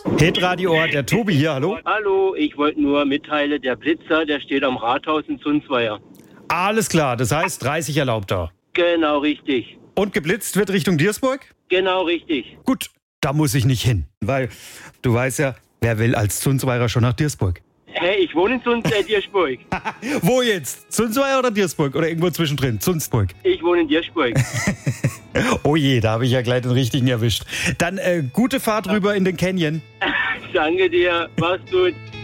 Hitradio, der Tobi hier, hallo? Hallo, ich wollte nur mitteilen, der Blitzer, der steht am Rathaus in Zunzweier. Alles klar, das heißt 30 erlaubt da. Genau, richtig. Und geblitzt wird Richtung Diersburg? Genau, richtig. Gut, da muss ich nicht hin, weil du weißt ja, wer will als Zunzweiler schon nach Diersburg? Hey, ich wohne in Diersburg. Wo jetzt? Zunzweiler oder Diersburg? Oder irgendwo zwischendrin? Zunzburg. Ich wohne in Diersburg. Oh je, da habe ich ja gleich den richtigen erwischt. Dann gute Fahrt rüber in den Canyon. Danke dir, mach's gut.